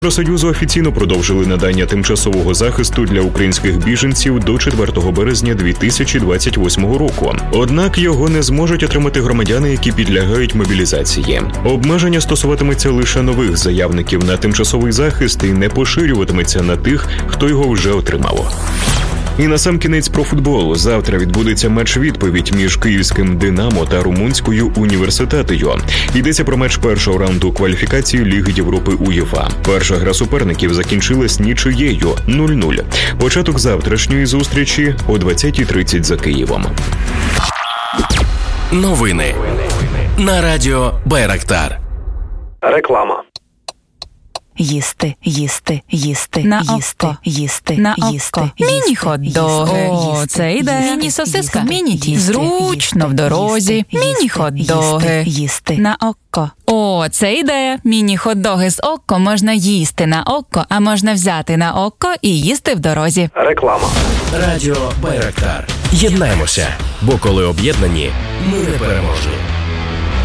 Євросоюзу офіційно продовжили надання тимчасового захисту для українських біженців до 4 березня 2028 року. Однак його не зможуть отримати громадяни, які підлягають мобілізації. Обмеження стосуватиметься лише нових заявників на тимчасовий захист і не поширюватиметься на тих, хто його вже отримав. І насамкінець про футбол. Завтра відбудеться матч-відповідь між київським «Динамо» та румунською «Університетою». Йдеться про матч першого раунду кваліфікації Ліги Європи УЄФА. Перша гра суперників закінчилась нічиєю 0-0. Початок завтрашньої зустрічі о 20:30 за Києвом. Новини на радіо Байрактар. Реклама. Їсти, їсти, їсти, на їсти, око, їсти, на їсти, око. їсти, Міні-хот-доги. їсти, Це йде. Міні-сосиска. Міні-тісто. Зручно в дорозі. Міні-хот-доги. Їсти. На око. О, це ідея. Міні-хот-доги з око можна їсти на око, а можна взяти на око і їсти в дорозі. Реклама. Радіо Байрактар. Єднаємося, бо коли об'єднані, ми непереможні.